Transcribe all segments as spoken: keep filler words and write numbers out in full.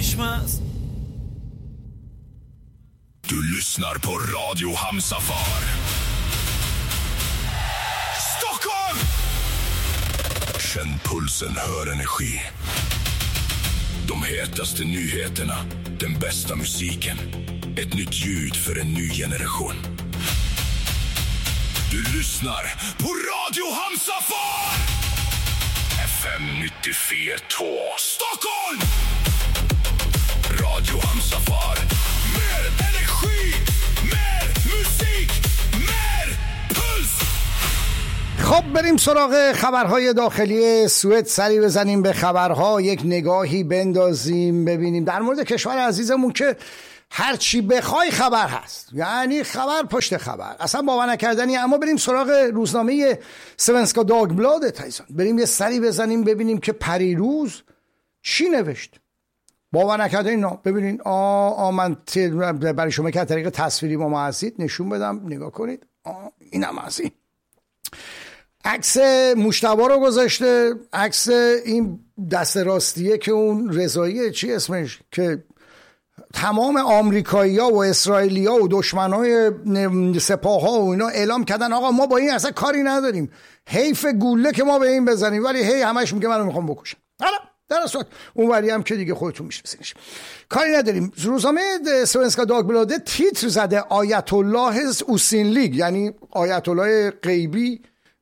چشمست. Du lyssnar på Radio Hamsafar. Stockholm! Känn pulsen, hör energi. De hetaste nyheterna, den bästa musiken. Ett nytt ljud för en ny generation. Du lyssnar på Radio Hamsafar. F M nittiofyra två Stockholm. Radio Hamsafar. Mer energi, mer musik, mer puls. خب بریم سراغ خبرهای داخلی سوئد، سری بزنیم به خبرها، یک نگاهی بندازیم ببینیم در مورد کشور عزیزمون که هر چی بخوای خبر هست، یعنی خبر پشت خبر، اصلا باور نکردنی. اما بریم سراغ روزنامه سونسکا داگبلاد تایزان، بریم یه سری بزنیم ببینیم که پریروز چی نوشت. باور نکردنی نه. ببینین آ آ من برای شما که طریق تصویری با ما هستید نشون بدم، نگاه کنید. آ اینم از این عکس مجتبی رو گذاشته، عکس این دست راستیه که اون رضاییه، چی اسمش، که تمام آمریکایی‌ها و اسرائیلی‌ها و دشمنای سپاه‌ها و اینا اعلام کردن آقا ما با این اصلا کاری نداریم، حیف گوله که ما به این بزنیم، ولی هی همش میگه منو میخوام بکشم. حالا در اصل اون وری هم که دیگه خودتون میشناسینش، کاری نداریم. روزنامه سونسکا داگبلاد تیتر زده آیت الله اوسین لیگ، یعنی آیت الله غیبی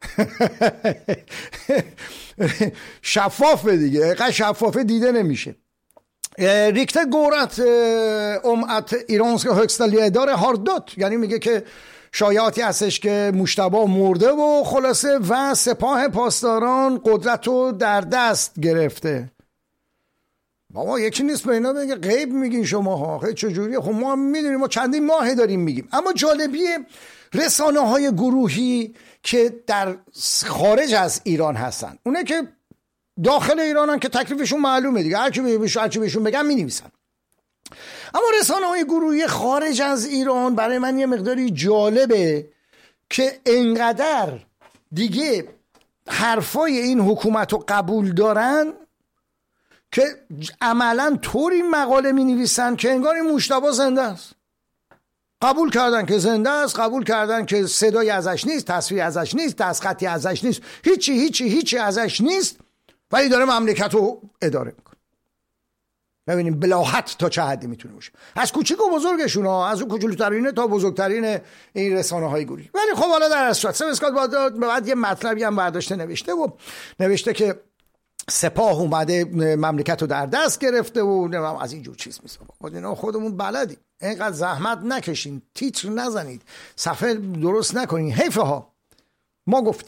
شفافه دیگه، اینقدر شفافه دیده نمیشه. ریکته گورت ام ات ایرانسک högsta ledare har dött، یعنی میگه که شایعاتی هستش که مجتبی مرده و خلاصه و سپاه پاسداران قدرت رو در دست گرفته. بابا یکی نیست به اینا بگه غیب میگین شما ها، خیلی چجوریه؟ خب ما هم میدونیم، ما چندین ماه داریم میگیم. اما جالبیه رسانه های گروهی که در خارج از ایران هستن، اونه که داخل ایران هم که تکلیفشون معلومه دیگه، هرچی بهشون هرچی بهشون بگم می‌نویسن. اما رسانه های گروهی خارج از ایران برای من یه مقداری جالبه که انقدر دیگه حرفای این حکومت رو قبول دارن که عملا طوری مقاله می‌نویسن که انگار این مجتبی زنده است. قبول کردن که زنده است، قبول کردن که صدای ازش نیست، تصویر ازش نیست، دستخطی ازش نیست، هیچی هیچی هیچی ازش نیست، ولی داره مملکت رو اداره میکنه. ببینیم بلاحت تا چه حدی میتونه باشه، از کوچیک و بزرگشون ها، از اون کوچولوترینه تا بزرگترین این رسانه های گروهی. ولی خب حالا در اصل سونسکا بعد بعد یه مطلبی هم برداشته نوشته و نوشته که سپاه اومده مملکت رو در دست گرفته و از این جور چیز میسازه. خود اینا خودمون بلدیم، اینقدر زحمت نکشین، تیتر نزنید، صفحه درست نکنین، حیفه ها. ما گفتیم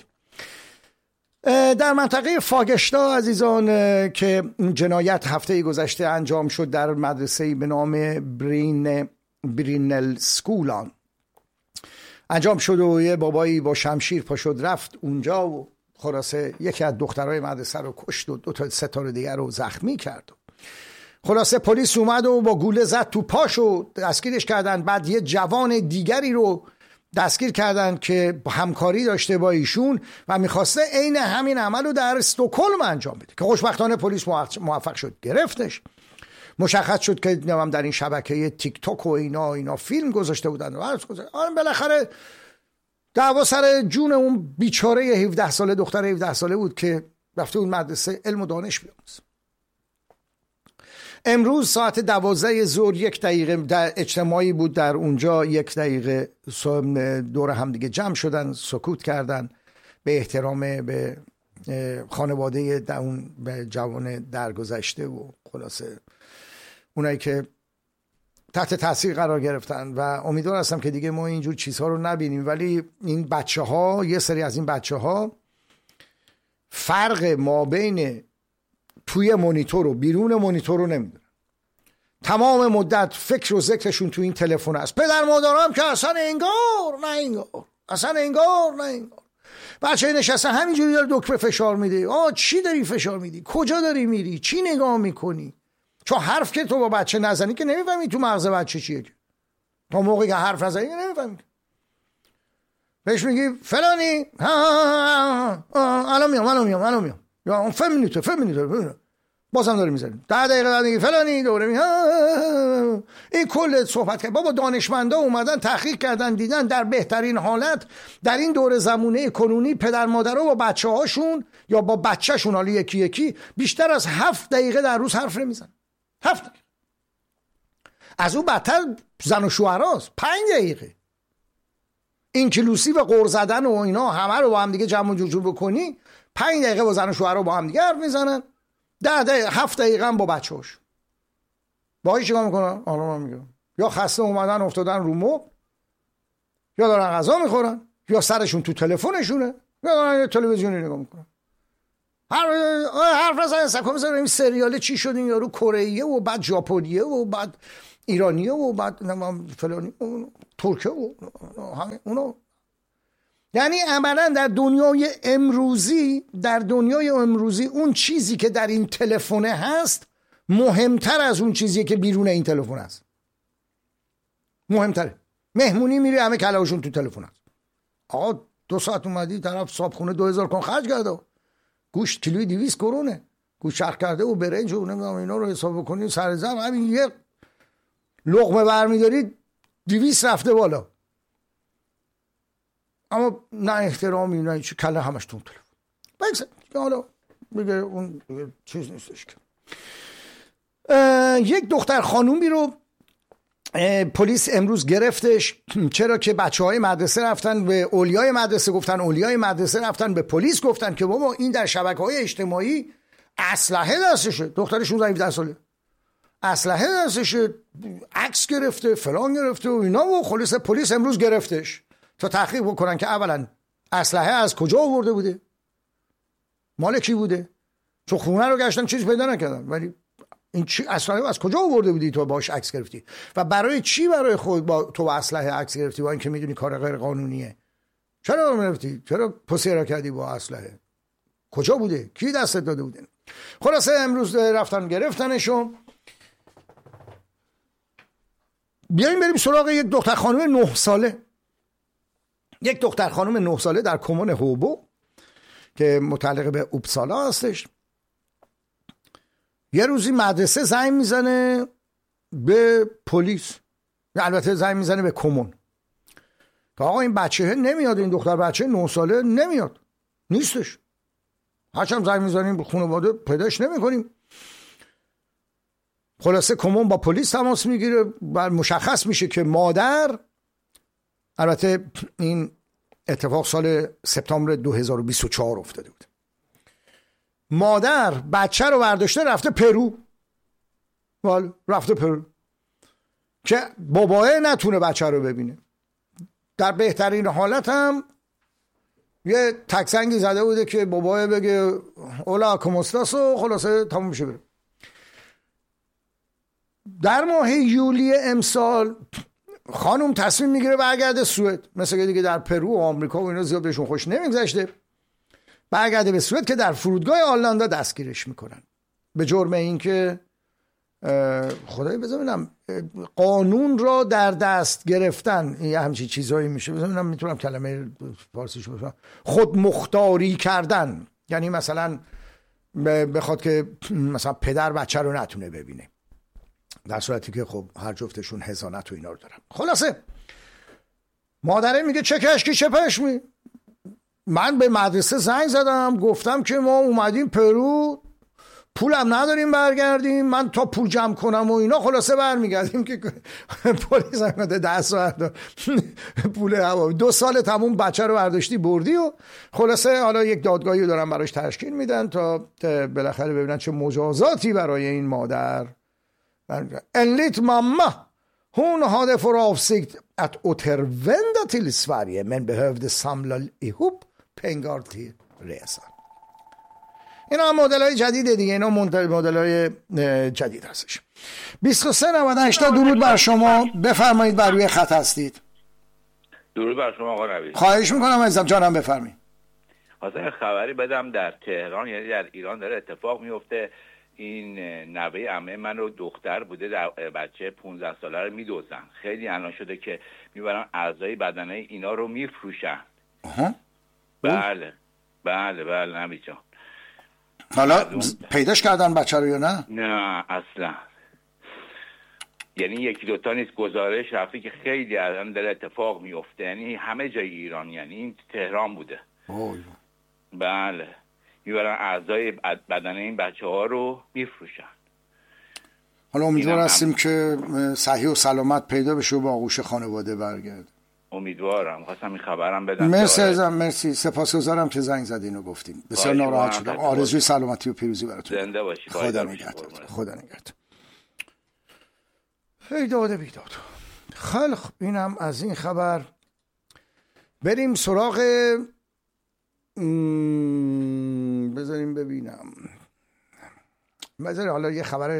در منطقه فاگشتا عزیزان که جنایت هفته گذشته انجام شد در مدرسه‌ای به نام برین برینل سکولان انجام شد و یه بابایی با شمشیر پا شد رفت اونجا و خلاصه یکی از دخترای مدرسه رو کشت و دو تا سه تا دیگر رو زخمی کرد. خلاصه پلیس اومد و با گوله زد تو پاشو، دستگیرش کردن. بعد یه جوان دیگری رو دستگیر کردن که همکاری داشته با ایشون و میخواسته عین همین عمل رو در استکهلم انجام بده که خوشبختانه پلیس موفق شد گرفتش. مشخص شد که نمیم در این شبکه تیک توک و اینا اینا فیلم گذاشته بودن و عرض گذاشته. آن بالاخره دعوا سر جون اون بیچاره هفده ساله، دختر هفده ساله بود که رفته اون مدرسه علم و دانش بیاموزه. امروز ساعت دوازده ظهر یک دقیقه در اجتماعی بود در اونجا، یک دقیقه دور هم دیگه جمع شدن، سکوت کردن به احترام به خانواده در اون به جوان درگذشته و خلاصه اونایی که تحت تاثیر قرار گرفتن و امیدوار هستم که دیگه ما اینجور چیزها رو نبینیم. ولی این بچه ها، یه سری از این بچه ها فرق ما بین توی مونیتور و بیرون مونیتور رو نمیدونن، تمام مدت فکر و ذکرشون تو این تلفن است. پدر مادرام که اصلا انگار نه انگار اصلا انگار نه انگار بچه نشسته همینجوری داره دکمه فشار میده. آه چی داری فشار میدی؟ کجا داری میری؟ چی نگاه میکنی؟ چون حرف که تو با بچه نزنی که نمیفهمی تو مغز بچه چیه، که تا موقعی که حرف نزنی نمیفهمی. بهش میگی فلانی ها ها ها الان میام الان میام الان میام یا اون فهم مینوته فهم مینوته بازم داره میزنیم ده دقیقه بعد میگه فلانی دوره میگه این کل صحبت کرد. بابا دانشمندا اومدن تحقیق کردن دیدن در بهترین حالت در این دوره زمونه کنونی پدر مادرها با بچه هاشون یا با بچهشون حالا یکی یکی بیشتر از هفت دقیقه در روز حرف نمیزن. هفت دقیقه. از اون بدتر زن و شوهراست پنج دقیقه. اینکلوسیو و قرض زدن و اینا همه رو با هم دیگه جمع و جور بکنی پنج دقیقه با زن و شوهرها با هم دیگه حرف میزنن. ده دقیقه هفت دقیقه هم با بچه‌هاش. باهاش چیکار میکنن؟ حالا من میگم یا خسته اومدن افتادن رو مبل، یا دارن غذا میخورن، یا سرشون تو تلفنشونه، یا دارن یه تلویزیونی نگاه میکنن. هر حرف نزن سکو میذارن این سریال چی شد این یارو کره‌ایه و بعد ژاپنیه و بعد ایرانیه و بعد فلانی و ترکیه و همه اونا. یعنی عملا در دنیای امروزی در دنیای امروزی اون چیزی که در این تلفن هست مهمتر از اون چیزی که بیرون این تلفن هست. مهمتره. مهمونی میری همه کلهاشون تو تلفن هست. آقا دو ساعت اومدی طرف صابخونه دو هزار کن خرج کرده، گوشت کیلویی دویست کرونه، گوشت شرق کرده و برنج و نمیدونم اینا رو حساب بکنی سر زن همین یه لقمه برمیداری دویست رفته بالا. اما نه احترامی نه چی، کله همش تو تلفن. بگذار حالا بگه اون چیز نیستش که یک دختر خانومی رو پلیس امروز گرفتش، چرا که بچه های مدرسه رفتن به اولیای مدرسه گفتن، اولیای مدرسه رفتن به پلیس گفتن که بابا این در شبکه های اجتماعی اسلحه دستشه. دختر شانزده هفده ساله اسلحه دستشه، عکس گرفته فلان گرفته و اینا و خلاص پلیس امروز گرفتش تا تحقیق بکنن که اولا اسلحه از کجا آورده بوده، مال کی بوده، چون خونه رو گشتن چیز پیدا نکردن، ولی این چی اسلحه از کجا آورده بودی تو باش عکس گرفتی و برای چی برای خود با تو با اسلحه عکس گرفتی با اینکه میدونی کار غیر قانونیه؟ چرا گرفتی؟ چرا پسی را کردی با اسلحه؟ کجا بوده؟ کی دستت داده بوده؟ خلاصه امروز رفتن گرفتنشون. بیایم بریم سراغ یک دختر خانم نه ساله. یک دختر خانم نه ساله در کمون هوبو که متعلق به اوپسالا هستش. یه روزی مدرسه زنگ میزنه به پلیس، البته زنگ میزنه به کمون که آقا این بچه نمیاد، این دختر بچه نه ساله نمیاد، نیستش. هرچند زنگ میزنیم به خانواده پیداش نمیکنیم. خلاصه کمون با پلیس تماس میگیره و مشخص میشه که مادر، البته این اتفاق سال سپتامبر دو هزار و بیست و چهار افتاده بود، مادر بچه رو برداشته رفته پرو، ولی رفته پرو که باباه نتونه بچه رو ببینه. در بهترین حالت هم یه تکسنگی زده بوده که باباه بگه اولا کموستاس و خلاصه تموم میشه بره. در ماه یولی امسال خانم تصمیم میگیره برگرده سوئد، مثل که دیگه در پرو و آمریکا و اینا زیاد بهشون خوش نمیگذشته، برگرده به سوئد که در فرودگاه آلاندا دستگیرش میکنن به جرم این که خدای بذارم قانون را در دست گرفتن، یه همچین چیزایی میشه، بذارم میتونم کلمه فارسیشو بفهم، خود مختاری کردن، یعنی مثلا بخواد که مثلا پدر بچه رو نتونه ببینه، در صورتی که خب هر جفتشون حضانت و اینا رو دارن. خلاصه مادره میگه چه کشکی چه پشمی، من به مدرسه زنگ زدم گفتم که ما اومدیم پرو، پولم نداریم برگردیم، من تا پول جمع کنم و اینا خلاصه برمیگردیم که پلیس آمده ده ساعت پول هوا دو سال تموم بچه رو برداشتی بردی و خلاصه حالا یک دادگاهی دارن براش تشکیل میدن تا بالاخره bebinen چه مجازاتی برای این مادر. enligt mamma hon hade för avsikt att återvända till Sverige men behövde samla ihop pengar till resan. اینا هم مدل های جدیده دیگه، اینا مدل های جدید هستش. بیست و سه نود و هشت درود بر شما، بفرمایید بر روی خط هستید. درود بر شما آقا نوید. خواهش میکنم عزیزم جانم بفرمایید. حاضر خبری بدم در تهران، یعنی در ایران داره اتفاق میفته. این نوه عمه من رو دختر بوده، در بچه پانزده ساله رو میدوزن. خیلی الان شده که میبرن اعضای بدنه اینا رو میفروشن. آها. بله بله بله نوید جان. حالا پیداش کردن بچه رو یا نه؟ نه اصلا. یعنی یکی دوتا نیست، گزارش رفته که خیلی الان در اتفاق میفته، یعنی همه جای ایران، یعنی این تهران بوده. اوه. بله میبرن اعضای بدن این بچه ها رو میفروشن. حالا امیدوار هستیم که صحیح و سلامت پیدا بشه و با آغوش خانواده برگرد. امیدوارم. خواستم این خبرم بدم. مرسی ازم، مرسی، سپاسگزارم که زنگ زدین و گفتین. بسیار ناراحت شدم. آرزوی سلامتی و پیروزی براتون. زنده باشی. خدا نگهدار. خدا نگهدار. هی داده بیداد. خیلی خوب، اینم از این خبر. بریم سراغ م... بذاریم ببینم. بذاریم حالا یه خبر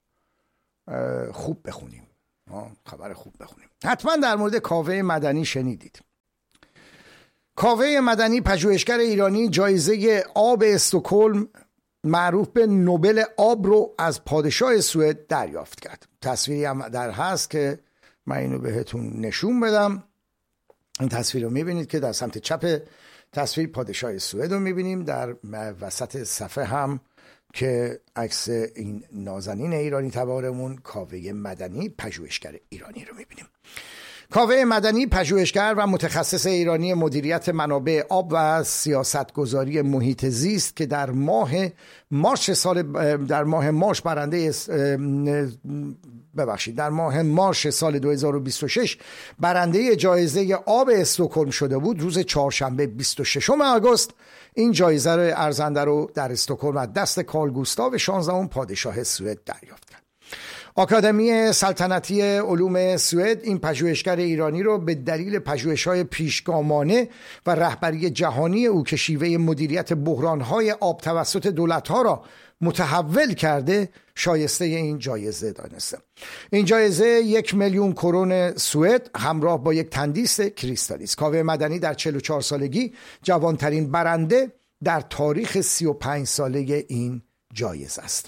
خوب بخونیم. خبر خوب بخونیم. حتما در مورد کاوه مدنی شنیدید. کاوه مدنی پژوهشگر ایرانی جایزه آب استکهلم معروف به نوبل آب رو از پادشاه سوئد دریافت کرد. تصویری هم در هست که من اینو بهتون نشون بدم. این تصویر رو میبینید که در سمت چپ تصویر پادشاه سوئد رو میبینیم، در وسط صفحه هم که عکس این نازنین ایرانی تبارمون کاوه مدنی پژوهشگر ایرانی رو میبینیم. کاوه مدنی پژوهشگر و متخصص ایرانی مدیریت منابع آب و سیاستگذاری محیط زیست که در ماه مارس سال در ماه مارس برنده ببخشید در ماه مارس سال دو هزار و بیست و شش برنده جایزه آب استکهلم شده بود، روز چهارشنبه بیست و ششم آگوست این جایزه رو ارزنده رو در استکهلم از دست کارل گوستاو شانزدهم پادشاه سوئد دریافت کرد. آکادمی سلطنتی علوم سوئد این پژوهشگر ایرانی رو به دلیل پژوهش‌های پیشگامانه و رهبری جهانی او که شیوه مدیریت بحران‌های آب توسط دولت‌ها را متحول کرده شایسته این جایزه دانسته. این جایزه یک میلیون کرون سوئد همراه با یک تندیس کریستالی است. کاوه مدنی در چهل و چهار سالگی جوانترین برنده در تاریخ سی و پنج ساله این جایزه است.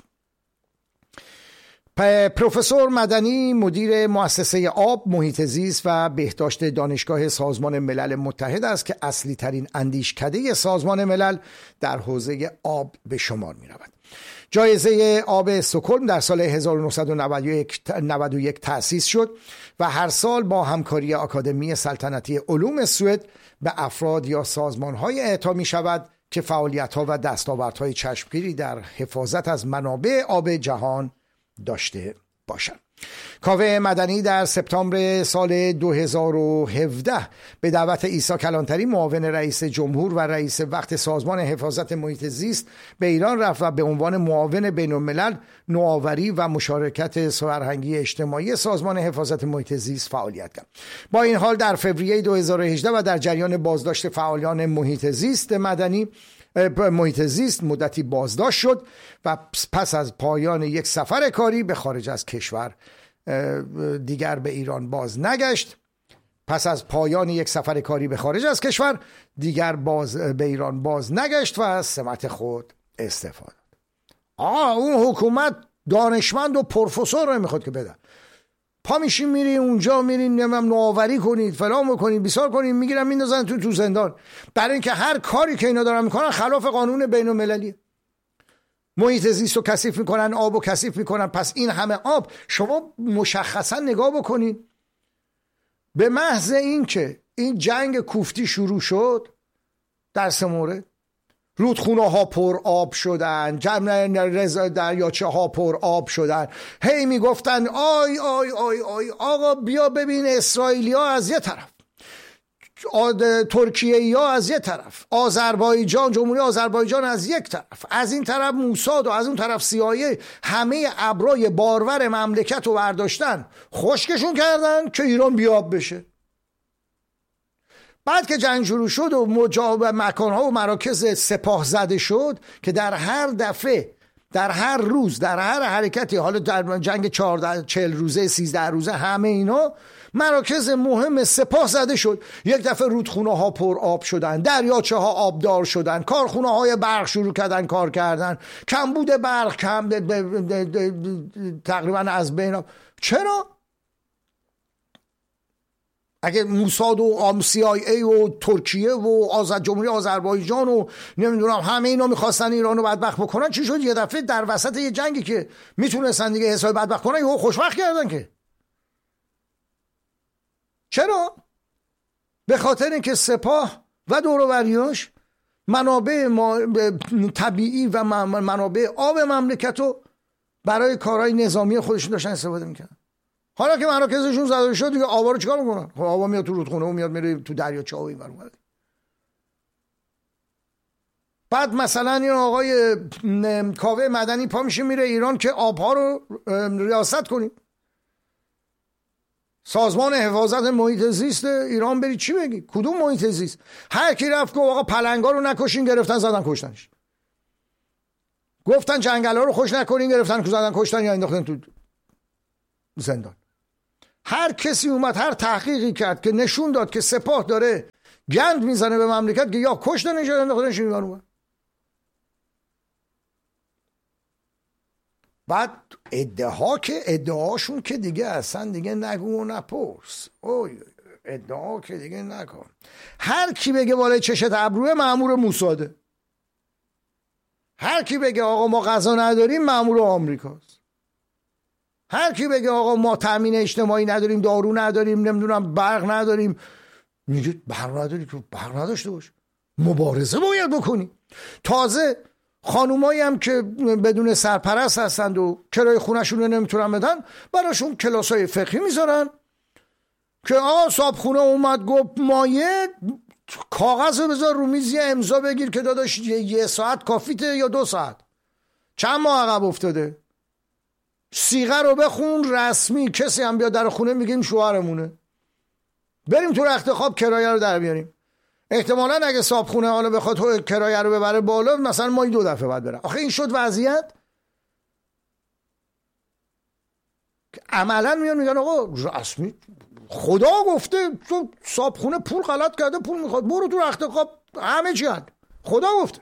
پروفسور مدنی مدیر مؤسسه آب، محیط زیست و بهداشت دانشگاه سازمان ملل متحد است که اصلی ترین اندیشکده سازمان ملل در حوزه آب به شمار می رود. جایزه آب استکهلم در سال هزار و نهصد و نود و یک تأسیس شد و هر سال با همکاری آکادمی سلطنتی علوم سوئد به افراد یا سازمان‌های اعطا می شود که فعالیت‌ها و دستاوردهای چشمگیری در حفاظت از منابع آب جهان داشته باشند. کاوه مدنی در سپتامبر سال دو هزار و هفده به دعوت عیسی کلانتری معاون رئیس جمهور و رئیس وقت سازمان حفاظت محیط زیست به ایران رفت و به عنوان معاون بین الملل نوآوری و مشارکت فرهنگی اجتماعی سازمان حفاظت محیط زیست فعالیت کرد. با این حال در فوریه دو هزار و هجده و در جریان بازداشت فعالان محیط زیست مدنی محیط زیست مدتی بازداشت شد و پس از پایان یک سفر کاری به خارج از کشور دیگر به ایران باز نگشت. پس از پایان یک سفر کاری به خارج از کشور دیگر باز به ایران باز نگشت و از سمت خود استعفا داد. آه اون حکومت دانشمند و پروفسور رو میخواد که بدن. پا میشین میری اونجا، میرین نمیم نوآوری کنید، فلان بکنید، بیسار کنید، میگیرن میندازن تو تو زندان، برای اینکه هر کاری که اینا دارن میکنن خلاف قانون بین المللیه. محیط زیست رو کثیف میکنن، آب رو کثیف میکنن. پس این همه آب شما مشخصا نگاه بکنید، به محض این که این جنگ کوفتی شروع شد در سه مورد، رودخونه ها پر آب شدن، جمع دریاچه ها پر آب شدن، هی میگفتن آی آی آی آی آقا بیا ببین اسرائیلی ها از یه طرف، ترکیه ها از یه طرف، آذربایجان، جمهوری آذربایجان از یک طرف، از این طرف موساد و از اون طرف سیایه، همه ابرای بارور مملکت رو برداشتن خشکشون کردن که ایران بیاب بشه. بعد که جنگ شروع شد و مجاب مکانها و مراکز سپاه زده شد که در هر دفعه، در هر روز، در هر حرکتی، حالا در جنگ چهارده چهل روزه سیزده روزه، همه اینا مراکز مهم سپاه زده شد. یک دفعه رودخونه ها پر آب شدن، دریاچه ها آبدار شدن، کارخونه های برق شروع کردن کار کردن، کمبود برق کم تقریبا از بین. چرا؟ اگه موساد و آم سی آی ای و ترکیه و آزاد جمهوری آذربایجان و نمیدونم همه اینا میخواستن ایرانو بدبخت بکنن، چی شد یه دفعه در وسط یه جنگی که میتونستن دیگه حساب بدبخت کنن یهو خوشبخت کردن؟ که چرا؟ به خاطر اینکه سپاه و دور و بریاش منابع ما... طبیعی و منابع آب مملکت رو برای کارهای نظامی خودشون داشتن استفاده میکنن. حالا که مراکزشون زده شد دیگه آبا رو چیکار میکنن؟ خب آبا میاد تو رودخونه و میاد میره تو دریاچه ها و اینور اونور. بعد مثلا این آقای کاوه مدنی پا میشه میره ایران که آبها رو ریاست کنیم. سازمان حفاظت محیط زیست ایران بری چی بگی؟ کدوم محیط زیست؟ هر کی رفت که آقا پلنگا رو نکشین، گرفتن زدن کشتنش. گفتن جنگلا رو خوش نکنین، گرفتن زدن کشتن یا انداختن تو زندان. هر کسی اومد هر تحقیقی کرد که نشون داد که سپاه داره گند میزنه به مملکت که یا کشتنش یا انداختنش ایران اومد. بعد ادعا که ادعاشون که دیگه اصلا دیگه نگو و نپرس. اوی ادعا که دیگه نکن. هر کی بگه بالای چشت ابروه مأمور موساده. هر کی بگه آقا ما غذا نداریم مأمور آمریکاست. هر کی بگه آقا ما تامین اجتماعی نداریم، دارو نداریم، نمیدونم برق نداریم، میگه برق نداری که برق نداشته باش. مبارزه باید بکنی. تازه خانومایی هم که بدون سرپرست هستند و کرای خونه‌شون رو نمیتونن بدن، براشون کلاسای فقهی میذارن که آقا صاحبخونه اومد گفت مایه کاغذ رو بذار رو میز یه امضا بگیر که داداش یه ساعت کافیته یا دو ساعت، چند ماه عقب افتاده، صیغه رو بخون رسمی، کسی هم بیاد در خونه میگیم شوهرمونه، بریم تو رخت خواب کرایه رو در بیاریم. احتمالاً اگه صاحبخونه حالا بخواد کرایه رو ببره بالا مثلا ما دو دفعه بعد برم. آخه این شد وضعیت. عملاً میان میگن آقا رسمی خدا گفته تو صاحبخونه پول غلط کرده پول میخواد، برو تو رخت خواب، همه چی هست خدا گفته.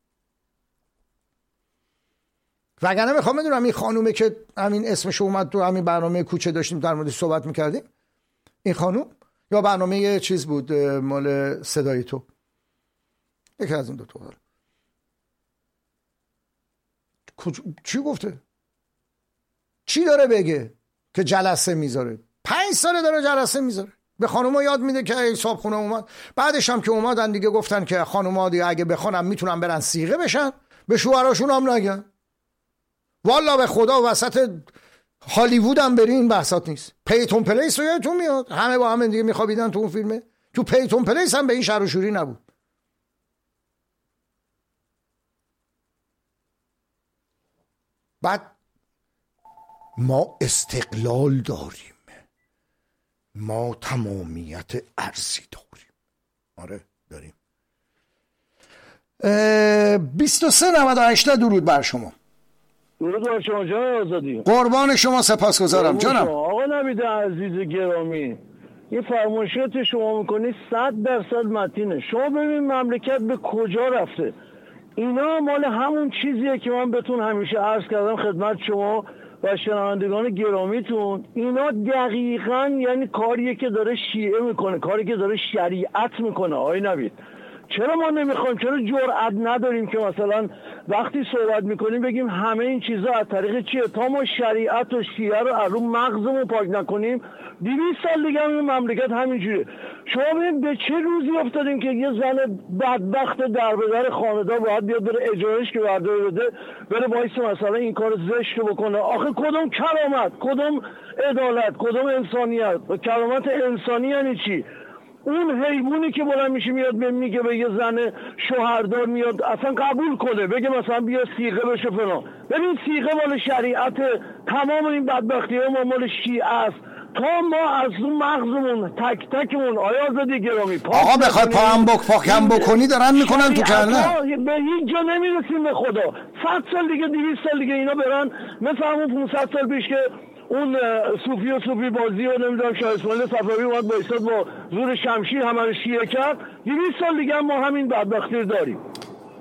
وگرنه میخوام بدونم این خانومه که همین اسمش اومد تو همین برنامه کوچه داشتیم در موردش صحبت میکردیم، این خانوم یا برنامه یه چیز بود مال صدای تو، یکی از اون دو تا، چی گفته؟ چی داره بگه که جلسه میذاره؟ پنج ساله داره جلسه میذاره، به خانوما یاد میده که صاحبخونه اومد. بعدش هم که اومدن دیگه گفتن که خانوما دیگه اگه بخوانم میتونن برن صیغه بشن، به شوهراشون هم نگن. والا به خدا وسط هالیوود هم بری این بحثات نیست. پیتون پلیس رو یادتون میاد همه با هم دیگه میخوابیدن تو اون فیلمه؟ تو پیتون پلیس هم به این شر و شوری نبود. بعد ما استقلال داریم، ما تمامیت ارضی داریم. آره داریم. بیست و سه نود و هشت درود بر شما. درود بر شما جان آزادی. قربان شما، سپاسگزارم جانم. آقا نوید عزیز گرامی، این فرمایشات شما میکنی صد درصد متینه. شما ببین مملکت به کجا رفته. اینا مال همون چیزیه که من بهتون همیشه عرض کردم خدمت شما و شنوندگان گرامیتون. اینا دقیقاً یعنی کاریه که داره شیعه میکنه، کاری که داره شریعت میکنه. آقای نوید چرا ما نمیخوایم، چرا جرأت نداریم که مثلا وقتی صحبت میکنیم بگیم همه این چیزا از طریق چیه؟ تا ما شریعت و شیعه رو از رو مغزمون پاک نکنیم دویست سال دیگه هم این مملکت همینجوره. شما ببین به چه روزی افتادیم که یه زن بدبخت در به در خانه‌دار باید بیاد بره اجارش که برداره بده، بره باعث مثلا این کار زشت بکنه. آخه کدوم کرامت، کدوم عدالت، کدوم انسانیت؟ و کرامت انسانی یعنی چی؟ اون حیوانی که بلند میشه میاد میگه به یه زن شوهردار میاد اصلا قبول کنه، بگه مثلا بیا صیغه بشه فلان. ببین صیغه مال شریعت، تمام این بدبختی ها ما مال شیعه است. تا ما از اون مغزمون تک تکمون آیا آزادی گرامی آقا بخواد پاهم بک پاکم بکنی دارن میکنن تو کله، به هیچ جا نمیرسیم به خدا. صد سال دیگه دویست سال دیگه اینا برن مثل همون پانصد سال پیش که اون صوفی و صوفی بازی و نمیدونم شاه اسماعیل صفوی اومد با ایستاد با زور شمشیر همه رو شیعه کرد. دویست سال دیگه هم ما همین بدبختی رو داریم.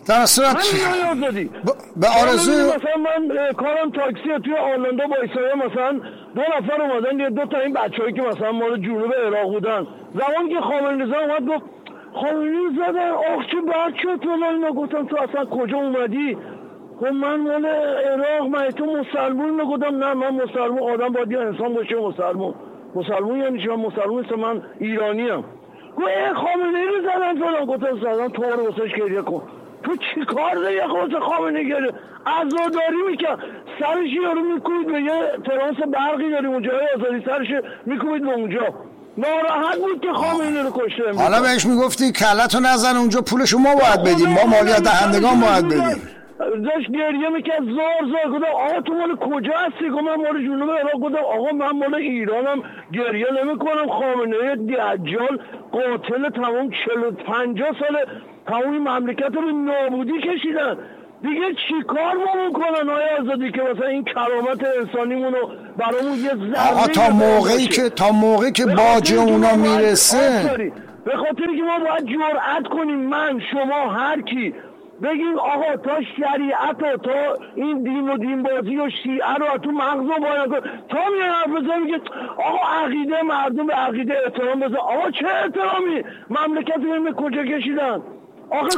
در صورت همین آزادی به آرزو مثلا من کارم تاکسی توی آرلندو وایساده، مثلا دو نفر اومدن، یه دو تا این بچه‌ای که مثلا مال جنوب عراق بودن، زمانی که خامنه‌ای رضا اومد گفت خامنه‌ای زدن آخ چه بد شد تو، اینا گفتم تو اصلا کجا اومدی؟ گفت من مال عراق، من تو مسلمون. گفتم نه من مسلمون، آدم باید یه انسان باشه مسلمون. مسلمون یعنی چی؟ من مسلمون نیستم، من ایرانی ام. گفت ای خامنه‌ای رو زدن فلان. گفتم زدن تو رو واسش گریه کن. تو چی کار داری خودت خامنه‌ای گریه؟ عزاداری میکرد، سرش یارو میکوبید به یه ترانس برقی داریم اونجا آزادی، سرش میکوبید به اونجا. ناراحت بود که خامنه‌ای رو کشته. حالا بهش میگفتی کلتو نزن اونجا، پولشو ما باید بدیم، ما مالیات دهندگان باید بدیم. داشت گریه میکرد زار زار. گفتم آقا تو مال کجا هستی؟ گفتم من مال جنوب عراق. گفتم آقا من مال ایرانم، گریه نمیکنم. خامنه‌ای دجال قاتل تمام چهل و پنجاه سال تمام مملکت رو به نابودی کشیدن. دیگه چی کار ما میکنن آیا آزادی که مثلا این کرامت انسانیمون رو برامون یه ذره آقا تا موقعی که تا موقعی که باج اونا میرسه، به خاطری که ما باید جرأت کنیم، من شما هر کی بگیم آقا تا شریعت و تا این دین و دین بازی و شیعه رو تو مغز رو باید کن. تا میان حرف بزن میگه آقا عقیده مردم به عقیده احترام بزن. آقا چه احترامی؟ مملکت رو به کجا کشیدن؟ آقا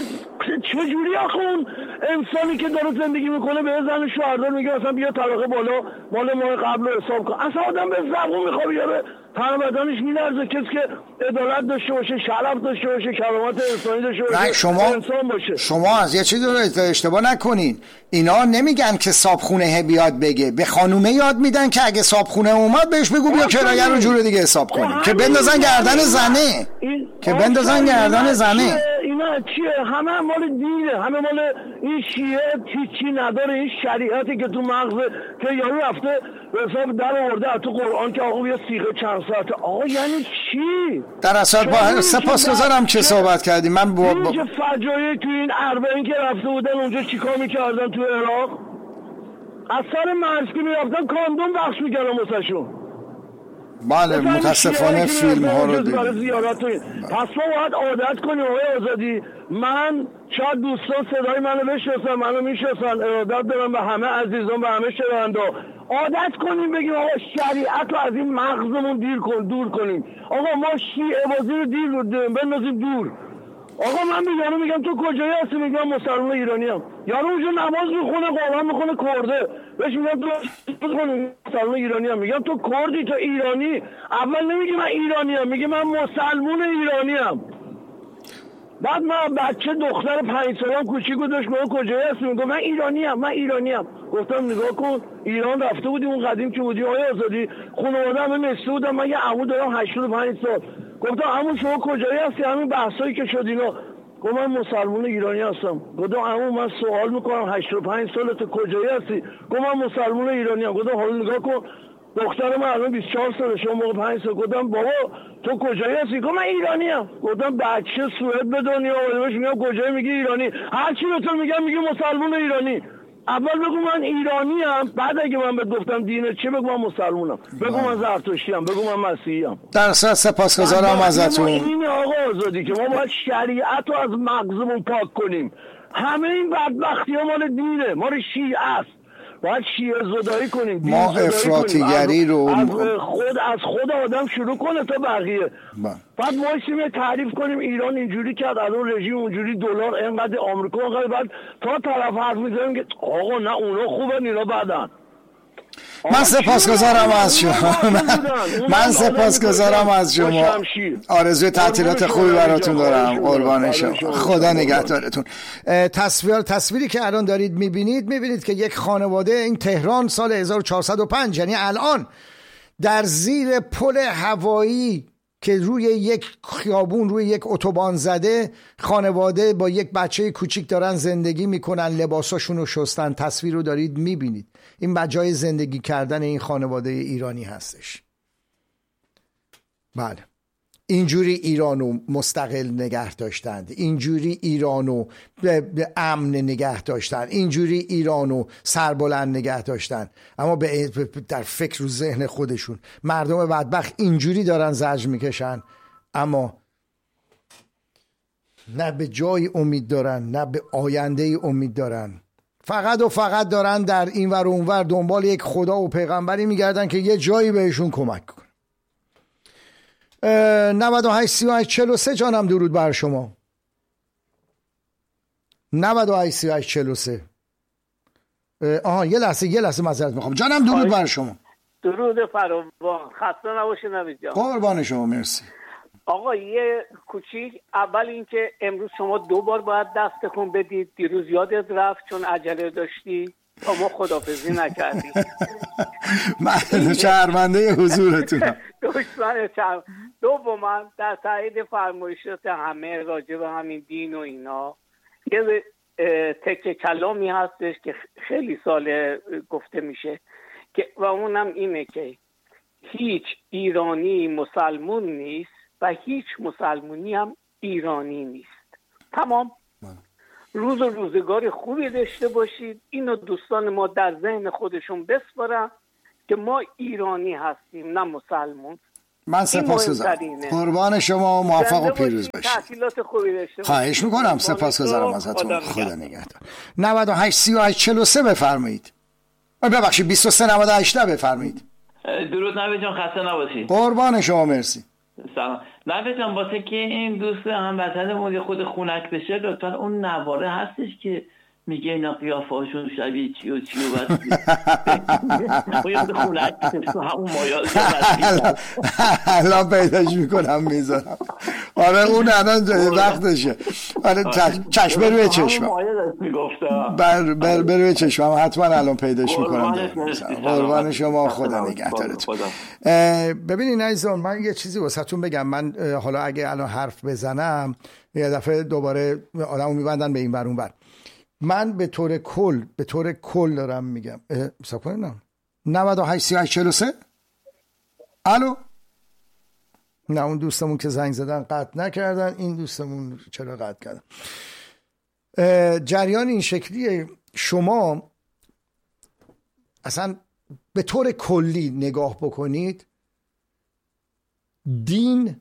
چجوری آخه اون انسانی که داره زندگی میکنه به زن شوهردار میگه اصلا بیا طبقه بالا مال ماه قبل رو حساب کن؟ اصلا آدم به زبون میخواد بیاره، تن بدنش میلرزه. کسی که عدالت داشته باشه، شرف داشته باشه، کرامت انسانی داشته باشه، شما انسان باشه. شما از یه چیزی رو اشتباه نکنین، اینا نمیگن که صابخونه بیاد بگه، به خانومه یاد میدن که اگه صابخونه اومد بهش بگو بیا کرایه رو جور دیگه حساب کنیم، که بندازن گردن زنه، که بندازن گردن زنه. اینا چیه؟ همه مال دینه، همه مال این شیعه چی نداره. این شریعتی که تو مغز که یارو رفته به حساب در آورده تو قرآن که آقا بیا سیغه چند ساعته. آقا یعنی چی؟ در اصل با سپاسگزارم که صحبت کردیم. من با اینجا فجایع تو این اربعین که رفته بودن اونجا چیکار میکردن تو عراق؟ از سر مرز که میرفتن کاندوم بخش میکردن واسهشون. بله متاسفانه فیلم ها رو دیدیم. پس ما باید عادت کنیم آقای آزادی. من شاید دوستان صدای منو بشناسن، منو میشناسن، ارادت دارم به همه عزیزان، به همه شنوندا. عادت کنیم بگیم آقا شریعت رو از این مغزمون دیر کن دور کنیم. آقا ما شیعه بازی رو دیر رو بندازیم دور. آقا من میگم میگم تو کجایی هستی؟ میگم مسلمان ایرانی ام. یارو اونجا نماز میخونه، قرآن میخونه، کرده. بهش میگم تو مسلمان ایرانی ام. میگم تو کردی، تو ایرانی. اول نمیگی من ایرانی ام، میگی من مسلمان ایرانی ام. بعد من بچه دختر پنج سالم کوچیکو داشت، میگم کجایی هستی؟ میگم من ایرانی ام، من ایرانی ام. گفتم نگاه کن ایران رفته بودی اون قدیم که بودی آقای آزادی، خانواده همه نشسته بودم، من یه عمو دارم هشتاد و پنج سال. گفتم عمو شما کجایی هستی؟ همین بحثایی که شد اینا. گفت من مسلمان ایرانی هستم. گفتم عمو من سوال میکنم هشتاد و پنج سالت کجایی هستی؟ گفت من مسلمان ایرانی ام. گفتم حالا نگاه کن دختر من الان بیست و چهار ساله، شما موقع پنج سال. گفتم بابا تو کجایی هستی؟ گفت من ایرانی ام. گفتم بچه سوئد به دنیا آورده بهش میگم کجایی؟ میگی ایرانی. هر چی به تو میگم میگی مسلمان ایرانی. اول بگو من ایرانی ام، بعد اگه من بهت گفتم دینه چه بگو من مسلمونم، بگو من زرتشتی ام، بگو من مسیحی ام. در اصل سپاسگزارم ازتون. این آقا آزادی که ما باید شریعت رو از مغزمون پاک کنیم. همه این بدبختی ها مال دینه، مال شیعه است. باید شیعه زدایی کنیم، ما افراطیگری رو از خود از خود آدم شروع کنه تا بقیه. بعد ما اسم تعریف کنیم ایران اینجوری کرد، الان رژیم اونجوری، دلار اینقدر، آمریکا اینقدر، بعد تا طرف حرف میزنیم که آقا نه اونا خوبن اینا بدن. من سپاسگزارم از شما. من سپاسگزارم از شما. آرزوی تعطیلات خوبی براتون دارم. قربان شما. خدا نگهدارتون. تصویر تصویری که الان دارید میبینید میبینید که یک خانواده این تهران سال هزار و چهارصد و پنج، یعنی الان، در زیر پل هوایی که روی یک خیابون، روی یک اتوبان زده، خانواده با یک بچه کوچیک دارن زندگی میکنن، لباساشون رو شستن. تصویر رو دارید میبینید. این بجای زندگی کردن این خانواده ایرانی هستش. بله، اینجوری ایرانو مستقل نگه داشتند، اینجوری ایرانو امن نگه داشتند، اینجوری ایرانو سربلند نگه داشتند. اما در فکر و ذهن خودشون مردم بدبخت اینجوری دارن زجر میکشن. اما نه به جای امید دارن، نه به آینده ای امید دارن. فقط و فقط دارن در این ور و اون ور دنبال یک خدا و پیغمبری میگردن که یه جایی بهشون کمک کنه. نود و هشت سی و هشت چهل و سه جانم درود بر شما. نود و هشت سی و هشت چهل و سه. آها یه لحظه یه لحظه معذرت میخوام جانم، درود بر شما. درود فراوان، خسته نباشه نوید جان. قربان شما، مرسی. آقا یه کوچیک، اول اینکه امروز شما دو بار باید دست تکون بدید. دیروز یادت رفت چون عجله داشتی با ما خداحافظی نکردی. من شرمنده حضورتونم. دشمن شرم. دوما در تایید فرمایشات همه راجع به همین دین و اینا یه تکه کلامی هستش که خیلی سال گفته میشه که و اونم اینه که هیچ ایرانی مسلمون نیست و هیچ مسلمونی هم ایرانی نیست. تمام. روز و روزگار خوبی داشته باشید. اینو دوستان ما در ذهن خودشون بسپارن که ما ایرانی هستیم نه مسلمون. من سپاسگزارم. قربان شما، موفق و پیروز باشید. تحصیلات خوبی داشته باشید. خواهش میکنم، سپاسگزارم ازتون. خدا نگهدار. نود و هشت سی و هشت چهل و سه بفرمایید. ببخشید بیست و سه نود و هشت بفرمایید. درود نوید جان، خسته نباشید. قربان شما، مرسی. سلام نوید جان. واسه که این دوست هموطنمون خود خونک بشه لطفا اون نواره هستش که میگه اینا قیافه هاشون شبیه چی و چی و بس باید خونک همون مایال الان پیداش میکنم میذارم. آره اون الان وقتشه. آره چشم روی چشمم، بر بر روی چشمم حتما الان پیداش میکنم. قربان شما، خدا نگهدارتون. ببینید عزیزان، من یه چیزی واسهتون بگم. من حالا اگه الان حرف بزنم یه دفعه دوباره آدمو میبندن به این ور اون ور. من به طور کل به طور کل دارم میگم. حساب کنم نود و هشت سی و هشت چهل و سه. الو. نه اون دوستمون که زنگ زدن قطع نکردن، این دوستمون چرا قطع کردن؟ جریان این شکلیه. شما اصلا به طور کلی نگاه بکنید، دین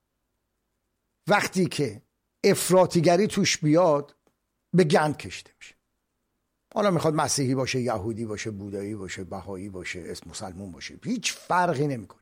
وقتی که افراطیگری توش بیاد به گند کشیده میشه. حالا میخواد مسیحی باشه، یهودی باشه، بودایی باشه، بهایی باشه، اسم مسلمون باشه، هیچ فرقی نمیکنه.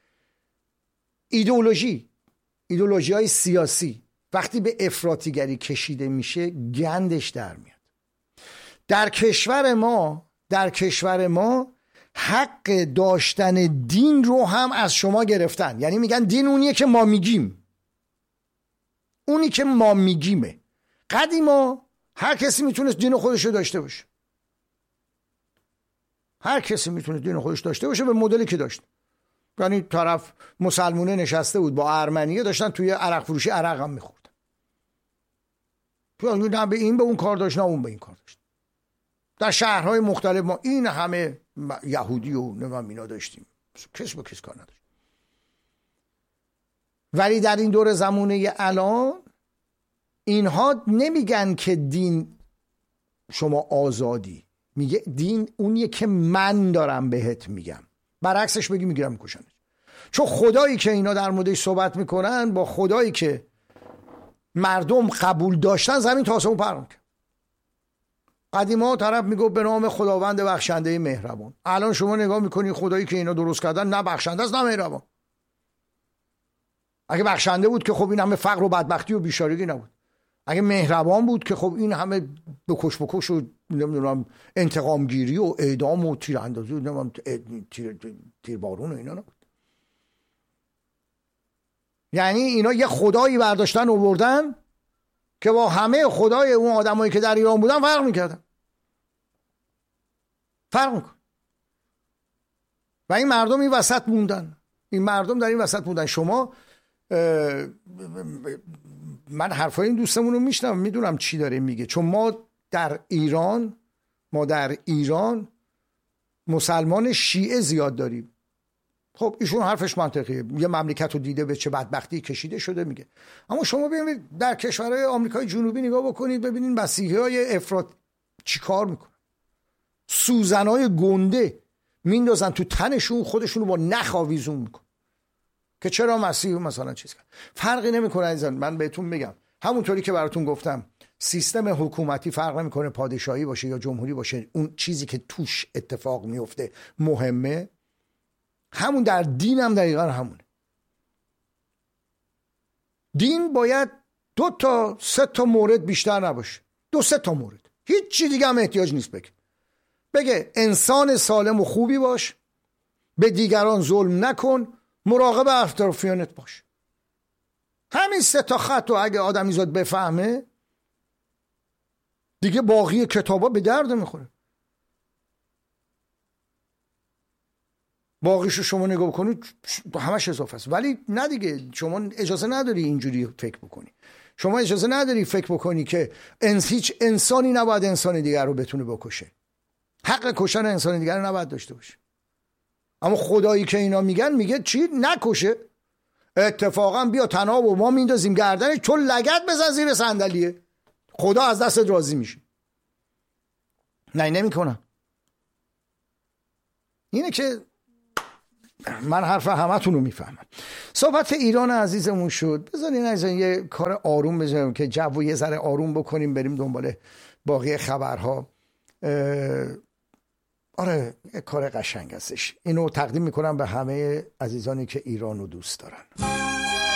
ایدئولوژی ایدئولوژی های سیاسی وقتی به افراطیگری کشیده میشه گندش در میاد. در کشور ما در کشور ما حق داشتن دین رو هم از شما گرفتن. یعنی میگن دین اونیه که ما میگیم، اونی که ما میگیمه. قدیما هر کسی میتونست دین خودش رو داشته باشه. هر کسی میتونه دین خودش داشته باشه به مدلی که داشت. یعنی طرف مسلمونه نشسته بود با ارمنیه، داشتن توی عرق فروشی عرق هم میخوردن. نه به این به اون کار داشت، نه اون به این کار داشت. در شهرهای مختلف ما این همه یهودی و نمیم اینا داشتیم، کس با کس کار نداشت. ولی در این دور زمانه الان اینها نمیگن که دین شما آزادی، میگه دین اونیه که من دارم بهت میگم. برعکسش بگی میگیرم میکشنش. چون خدایی که اینا در موردش صحبت میکنن با خدایی که مردم قبول داشتن زمین تا آسمون فرق میکنه. قدیما طرف میگه به نام خداوند بخشنده مهربان. الان شما نگاه میکنی خدایی که اینا درست کردن نه بخشنده است نه مهربان. اگه بخشنده بود که خب این همه فقر و بدبختی و بیچارگی نبود. اگه مهربان بود که خب این همه بکش بکش و نمیدونم انتقام گیری و اعدام و تیراندازی و نمیدونم تیر تیربارون و اینا نبود. یعنی اینا یه خدایی برداشتن آوردن که با همه خدای اون آدمایی که در ایران بودن فرق میکردن. فرق میکن. و این مردم این وسط موندن. این مردم در این وسط موندن. شما من حرفای این دوستمون رو میشنم، میدونم چی داره میگه. چون ما در ایران ما در ایران مسلمان شیعه زیاد داریم. خب ایشون حرفش منطقیه، یه مملکت رو دیده به چه بدبختی کشیده شده میگه. اما شما ببینید در کشورهای آمریکای جنوبی نگاه بکنید، ببینید مسیحیای افراط چی کار میکنن. سوزنای گنده میندازن تو تنشون، خودشون رو با نخ آویزون میکنن که چرا مسیح مثلا چیز کرد. فرقی نمیکنه عزیزان. من بهتون میگم همونطوری که براتون گفتم سیستم حکومتی فرق نمیکنه پادشاهی باشه یا جمهوری باشه، اون چیزی که توش اتفاق میفته مهمه. همون در دین هم دقیقا همونه. دین باید دو تا سه تا مورد بیشتر نباشه، دو سه تا مورد، هیچ چی دیگه هم احتیاج نیست بگه. بگه انسان سالم و خوبی باش، به دیگران ظلم نکن، مراقب اطرافیانت باش. همین سه تا خط رو اگه آدمی زاد بفهمه دیگه باقی کتابا به درد میخوره. باقیشو شما نگاه بکنید همش اضافه است. ولی نه دیگه، شما اجازه نداری اینجوری فکر بکنی. شما اجازه نداری فکر بکنی که انس هیچ انسانی نباید انسان دیگر رو بتونه بکشه. حق کشتن انسان دیگر رو نباید داشته باشه. اما خدایی که اینا میگن میگه چی؟ نکشه. اتفاقا بیا تناب و ما میندازیم گردنش، تو لگد بزن زیر صندلیه، خدا از دستت راضی میشه. نه نمی کنم. اینه که من حرف همتون رو میفهمم. صحبت ایران عزیزمون شد. بذارین از یه کار آروم بذاریم که جو یه ذره آروم بکنیم، بریم دنبال باقی خبرها. آره یه کار قشنگ هستش. اینو تقدیم میکنم به همه عزیزانی که ایران رو دوست دارن.